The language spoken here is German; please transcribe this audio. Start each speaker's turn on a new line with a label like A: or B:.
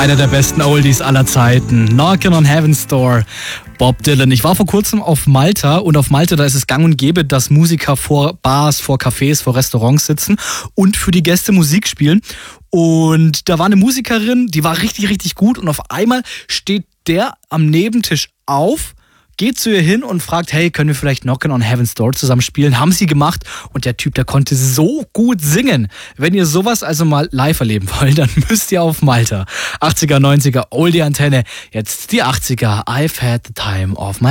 A: Einer der besten Oldies aller Zeiten. Knockin' on Heaven's Door. Bob Dylan. Ich war vor kurzem auf Malta und auf Malta, da ist es gang und gäbe, dass Musiker vor Bars, vor Cafés, vor Restaurants sitzen und für die Gäste Musik spielen. Und da war eine Musikerin, die war richtig, richtig gut und auf einmal steht der am Nebentisch auf, geht zu ihr hin und fragt, hey, können wir vielleicht Knockin' on Heaven's Door zusammen spielen? Haben sie gemacht und der Typ, der konnte so gut singen. Wenn ihr sowas also mal live erleben wollt, dann müsst ihr auf Malta. 80er, 90er, Oldie-Antenne, jetzt die 80er. I've had the time of my